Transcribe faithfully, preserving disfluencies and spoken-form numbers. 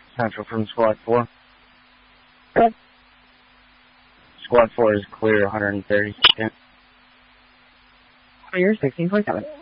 Central from Squad four. Good. Squad four is clear, one hundred thirty-second. Clear, sixteen twenty-seven.